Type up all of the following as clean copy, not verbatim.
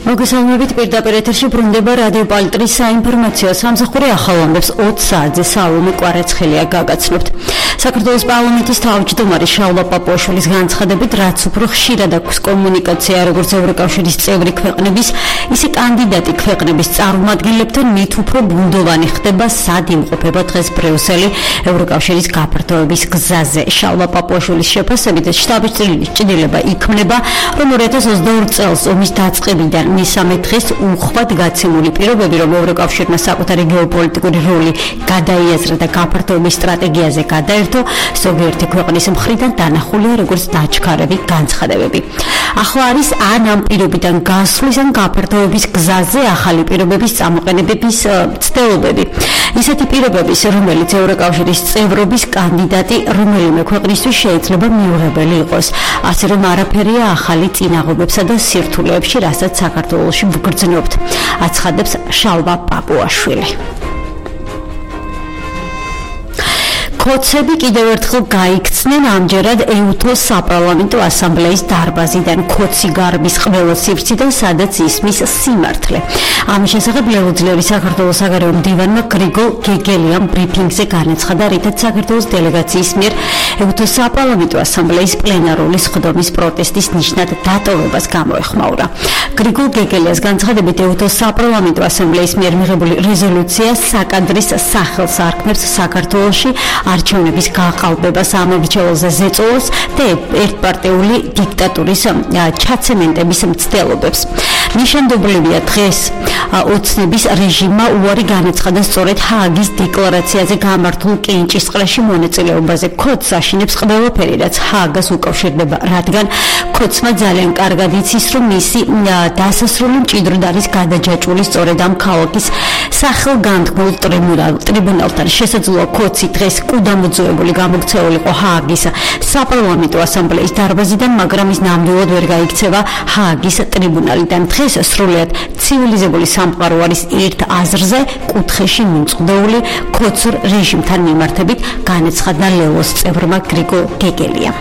მოგესალმებით პირდაპირ ეთერში ბრუნდება რადიო პალიტრის საინფორმაციო სამსახური ახალამბებს 20 საათზე სალომე კვარაცხელია გაგაცნობთ. საქართველოს პარლამენტის თავმჯდომარის შალვა პაპუაშვილის განცხადებით, რაც უფრო ხშირად აქვს კომუნიკაცია როგორც ევროკავშირის წევრი ქვეყნების, ისე კანდიდატი ქვეყნების წარმომადგენლებთან მით უფრო ბუნდოვანი ხდება, სად იმყოფება დღეს ბრიუსელი ევროკავშირის გაფართოების გზაზე. შალვა პაპუაშვილის შეფასებით შტაბის ჭრილება იქმნება, რომ 2022 წელს ომის დაწყებიდან მესამე დღეს უხვად გაცემული პირობები, რომ ევროკავშირმა საკუთარი გეოპოლიტიკური როლი გადაიაზრა და გაფართოების სტრატეგიაზე გადაერთო, ზოგიერთი ქვეყნის მხრიდან დანახულია როგორც დაჩქარები განცხადებები. ახლა არის ან ამ პირობიდან გასვლის ან გაფართოების გზაზე ახალი პირობების წამოყენების ცდილობები. ისეთი პირობების, რომელიც ევროკავშირის წევრობის კანდიდატი რომელიმე ქვეყნისთვის შეიძლება მიუღებელი იყოს, ასე რომ არაფერია ახალი წინაღობებსა და სირთულეებში, რასაც საქართველოში ვგრძნობთ, აცხადებს შალვა პაპუაშვილი. კოცები კიდევ ერთხელ გაიქცნენ ამჯერად ეუთოს საპარლამენტო ასამბლეის დარბაზიდან კოცი გარბის ყველა სივრციდან, სადაც ისმის სიმართლე. ამის შესახებ ლელოძლევი საქართველოს საგარეო მდივანმა გრიგოლ გეგელიამ ბრიფინგზე განაცხადა, რითაც საქართველოს დელეგაციის მიერ ეუთოს საპარლამენტო ასამბლეის პლენარული სხდომის პროტესტის ნიშნად დატოვებას გამოეხმაურა. გრიგოლ გეგელიას განცხადებით, ეუთოს საპარლამენტო ასამბლეის მიერ მიღებული რეზოლუცია საკადრის სახელს არქმევს საქართველოში არჩევნების გაყალბებას, ამორჩეველზე ზეწოლას და ერთპარტიული დიქტატურის ჩაცემენტების მცდელობებს. ნიშანდობლივია დღეს ოცნების რეჟიმმა უარი განაცხადა სწორედ ჰააგის დეკლარაციაზე გამართულ კენჭისყრაში მონაწილეობაზე. კოცს აშინებს ყველაფერი, რაც ჰააგას უკავშირდება, რადგან კოცმა ძალიან კარგად იცის, რომ მისი დასასრული მჭიდროდ არის გადაჯაჭვული სწორედ ამ ქალაქის სახელგანთქმულ ტრიბუნალთან. შესაძლოა კოცი დღეს კუდამოძუებული გამოქცეულიყო ჰააგის საპარლამენტო ასამბლეის დარბაზიდან, მაგრამ ის ნამდვილად ვერ გაიქცევა ჰააგის ტრიბუნალიდან. დღეს სრულიად ცივილიზებული სამყარო არის ერთ აზრზე, კუთხეში მიმწყდეული კოცურ რეჟიმთან მიმართებით, განაცხადა ლელოს წევრმა გრიგოლ გეგელიამ.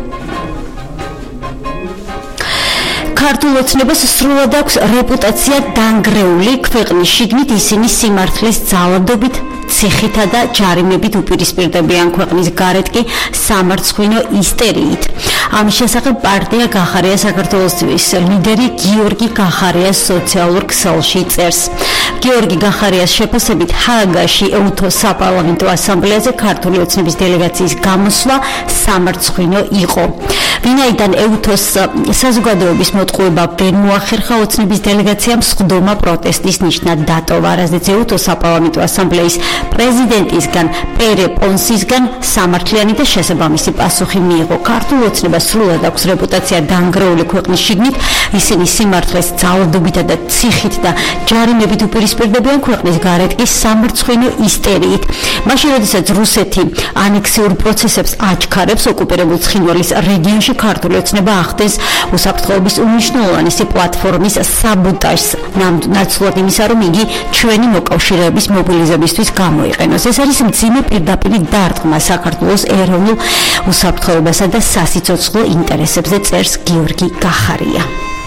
ქართულ ოცნებას სრულად აქვს რეპუტაცია დანგრეული, ქვეყნის შიგნით ისინი სიმართლის ძალადობით, ციხითა და ჯარიმებით უპირისპირდებიან, ქვეყნის გარეთ კი სამარცხვინო ისტერიით. ამის შესახებ პარტია გახარია საქართველოსთვის ლიდერი გიორგი გახარიას სოციალურ ქსელში წერს. გიორგი გახარიას შეფასებით, ჰააგაში ეუთოს საპარლამენტო ასამბლეაზე ქართული ოცნების დელეგაციის გამოსვლა სამარცხვინო იყო. ვინაიდან ეუთოს საზოგადოების მოტყუება ვერ მოახერხა, ოცნების დელეგაციამ სხდომა პროტესტის ნიშნად დატოვა, რაზეც ეუთოს საპარლამენტო ასამბლეის პრეზიდენტისგან პერე პონსისგან სამართლიანი და შესაბამისი პასუხი მიიღო. ქართულ ოცნებას სრულად აქვს რეპუტაცია დანგრეული, ქვეყნის შიგნით ისინი სიმართლეს ძალადობითა და ციხით და ჯარიმებით უპირისპირდებიან, ქვეყნის გარეთ კი სამარცხვინო ისტერიით. მაშინ, როდესაც რუსეთი ანექსიურ პროცესებს აჩქარებს, ოკუპირებულ ცხინვალის რეგიონში ქართული ოცნება ახდენს უსაფრთხოების უმნიშვნელოვანესი პლატფორმის საბოტაჟს, ნაცვლად იმისა, რომ იგი ჩვენი მოკავშირეების მობილიზებისთვის გამოიყენოს. ეს არის მძიმე პირდაპირი დარტყმა საქართველოს ეროვნულ უსაფრთხოებასა და სასიცოცხლო ინტერესებზე, წერს გიორგი გახარია.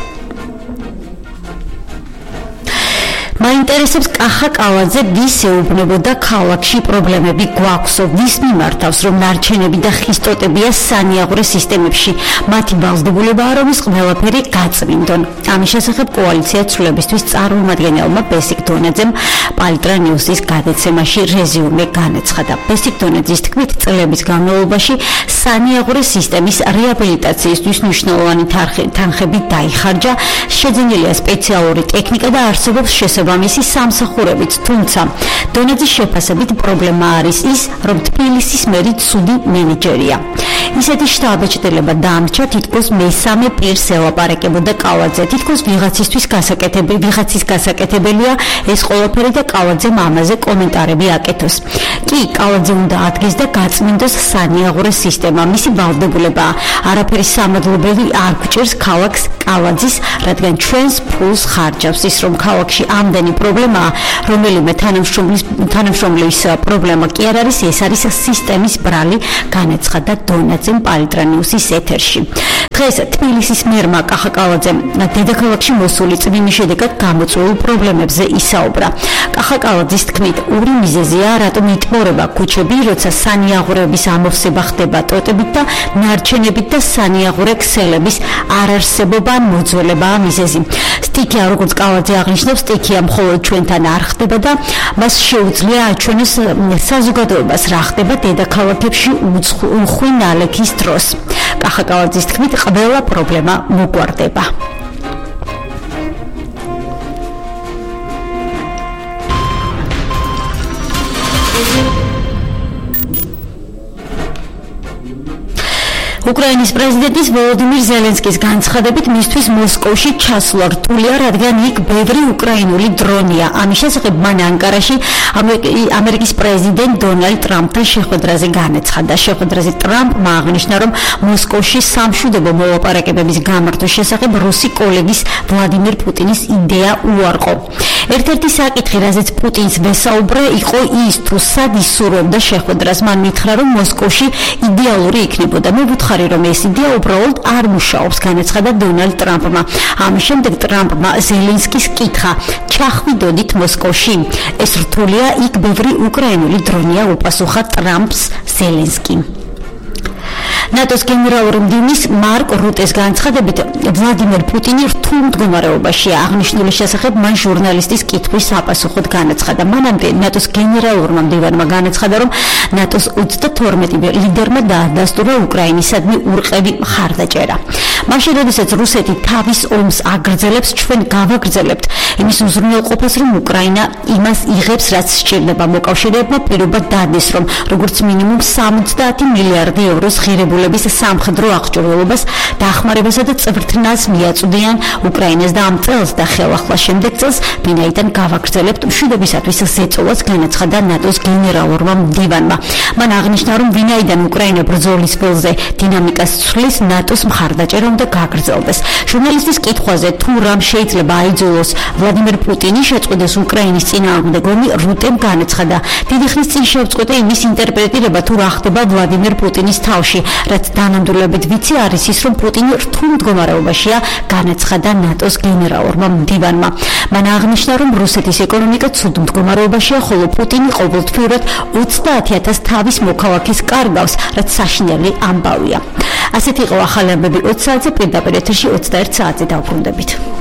მაინტერესებს კახა კალაძე ვის ეუბნებოდა ქალაქში პრობლემები გვაქვსო, ვის მიმართავს, რომ ნარჩენები და ხისტოტებია სანიაღვრე სისტემებში, მათი ვალდებულებაა, რომ ის ყველაფერი გაწმინდონ. ამის შესახებ კოალიცია ცვლილებისთვის წარმომადგენელმა ბესიკ დონაძემ პალიტრა ნიუსის გადაცემაში რეზიუმე განაცხადა. ბესიკ დონაძის თქმით, წლების განმავლობაში სანიაღვრე სისტემის რეაბილიტაციისთვის მნიშვნელოვანი თანხები დაიხარჯა, შეძენილია სპეციალური ტექნიკა და არსებობს შესაბამისი სამსახურებიც, თუმცა დონაძის შეფასებით პრობლემა არის ის, რომ თბილისის მერი ცუდი მენეჯერია. ისეთი შთაბეჭდილება დამრჩა, თითქოს მესამე პირს ელაპარაკებოდა კალაძე, თითქოს ვიღაცის გასაკეთებელია ეს ყველაფერი და კალაძემ ამაზე კომენტარები აკეთოს. კი, კალაძე უნდა ადგეს და გაწმინდოს სანიაღვრე სისტემა, მისი ვალდებულებაა. არაფერი სამადლობელი არ გვჭირს ქალაქს კალაძის, რადგან ჩვენს ფულს ხარჯავს ის, რომ ქალაქში ამდენი პრობლემაა, რომელიმე თანამშრომლის პრობლემა კი არ არის, ეს არის სისტემის ბრალი, განაცხადა დონა. განაცემ პალიტრა ნიუსის ეთერში. დღეს თბილისის მერმა კახაკალაძემ დედაქალაქში მოსული წვიმის შედეგად გამოწვეულ პრობლემებზე ისაუბრა. კახაკალაძის თქმით, ორი მიზეზია, რატომ იტბორება ქუჩები, როცა სანიაღვრეების ამოვსება ხდება ტოტებით და ნარჩენებით და სანიაღვრე ქსელების არარსებობა ან მოძველებაა მიზეზი. სტიქია, როგორც კალაძე აღნიშნავს, სტიქია მხოლოდ ჩვენთან არ ხდება და მას შეუძლია აჩვენოს საზოგადოებას რა ხდება დედაქალაქებში უხვი ნალექის დროს. კახაკალაძის თქმით, ყველა პრობლემა მოგვარდება. უკრაინის პრეზიდენტის ვოლოდიმირ ზელენსკის განცხადებით მისთვის მოსკოვში ჩასვლა რთულია, რადგან იქ ბევრი უკრაინული დრონია. ამის შესახებ მან ანკარაში ამერიკის პრეზიდენტ დონალდ ტრამპთან შეხვედრაზე განაცხადა. შეხვედრაზე ტრამპმა აღნიშნა, რომ მოსკოვში სამშვიდობო მოლაპარაკებების გამართვის შესახებ რუსი კოლეგის ვლადიმირ პუტინის იდეა უარყო. ერთ-ერთი საკითხი, რაზეც პუტინს ვესაუბრა, იყო ის, თუ სად ისურვებდა შეხვედრას. მან მითხრა, რომ მოსკოვში იდეალური იქნებოდა. მე ვუთხარი, რომ ეს იდეა უბრალოდ არ მუშაობს, განაცხადა დონალდ ტრამპმა. ამის შემდეგ ტრამპმა ზელენსკის კითხა, ჩახვიდოდით მოსკოვში. ეს რთულია, იქ ბევრი უკრაინული დრონია, უპასუხა ტრამპს ზელენსკი. ნატოს გენერალური მდივნის მარკ რუტეს განცხადებით, ვლადიმერ პუტინი რთულ მდგომარეობაშია. აღნიშნული შესახებ მან ჟურნალისტის კითხვის საპასუხოდ განაცხადა. მანამდე ნატოს გენერალურმა მდივანმა განაცხადა, რომ ნატოს 32 ლიდერმა დაადასტურა უკრაინისადმი ურყევი მხარდაჭერა. მაშინ, როდესაც რუსეთი თავის ომს აგრძელებს, ჩვენ გავაგრძელებთ იმის უზრუნველყოფას, რომ უკრაინა იმას იღებს, რაც სჭირდება. მოკავშირეებმა პირობა დადეს, რომ როგორც მინიმუმ 70 მილიარდი ევროს ღირებულების სამხედრო აღჭურვილობას, დახმარებასა და წვრთნას მიაწვდიან უკრაინას და ამ წელს და ხელახლა შემდეგ წელს, ვინაიდან გავაგრძელებთ მშვიდობისათვის ზეწოლას, განაცხადა ნატოს გენერალურმა მდივანმა. მან აღნიშნა, რომ ვინაიდან უკრაინა ბრძოლის ველზე დინამიკას ცვლის, ნატოს მხარდაჭერა უნდა გაგრძელდეს. ჟურნალისტის კითხვაზე, თუ რამ შეიძლება აიძულოს ვლადიმერ პუტინი შეწყვეტოს უკრაინის წინააღმდეგ ომი, რუტემ განაცხადა, დიდი ხნის წინ შევწყვეტე იმის ინტერპრეტირება, თუ რა ხდება ვლადიმერ პუტინის თავში, რაც დანამდვილებით ვიცი არის ის, რომ პუტინი რთულ მდგომარეობაშია, განაცხადა ნატოს გენერალურმა მდივანმა. მან აღნიშნა, რომ რუსეთის ეკონომიკა ცუდ მდგომარეობაშია, ხოლო პუტინი ყოველთვიურად 30,000 თავის მოქალაქეს კარგავს, რაც საშინელი ამბავია. ასეთი იყო ახალი ამბები 20 საათზე, პირდაპირ ეთერში 21 საათზე დავბრუნდებით.